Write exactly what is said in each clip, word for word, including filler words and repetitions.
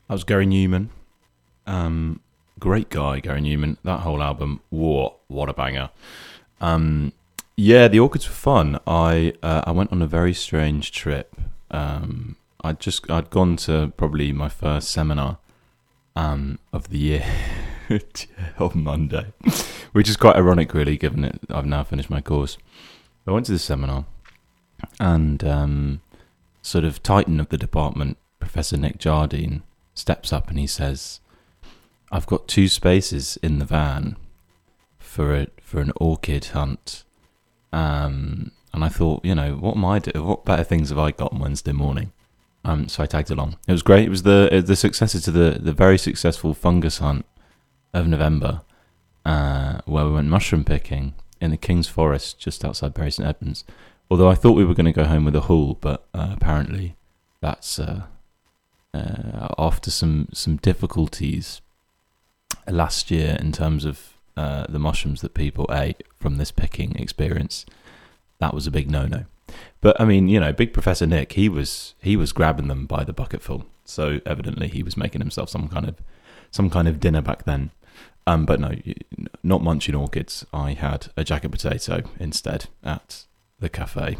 That was Gary Newman. Um, great guy, Gary Newman. That whole album, what what a banger. Um, yeah, the Orchids were fun. I uh, I went on a very strange trip. Um, I just I'd gone to probably my first seminar um, of the year on Monday, which is quite ironic, really, given that I've now finished my course. I went to the seminar, and um, sort of titan of the department, Professor Nick Jardine, steps up and he says, "I've got two spaces in the van for a for an orchid hunt." Um, and I thought, you know, what am I doing? What better things have I got on Wednesday morning? Um, so I tagged along. It was great. It was the the successor to the the very successful fungus hunt of November, uh, where we went mushroom picking in the King's Forest just outside Bury St Edmunds. Although I thought we were going to go home with a haul, but uh, apparently that's uh, uh, after some some difficulties last year in terms of uh, the mushrooms that people ate from this picking experience. That was a big no-no. But I mean, you know, Big Professor Nick, he was he was grabbing them by the bucketful. So evidently he was making himself some kind of some kind of dinner back then. Um, but no, not munching orchids. I had a jacket potato instead at the cafe.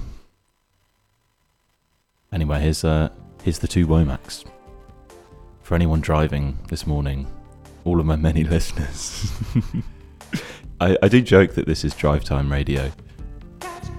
Anyway, here's uh, here's the two Womacs. For anyone driving this morning, all of my many listeners. I, I do joke that this is drive time radio,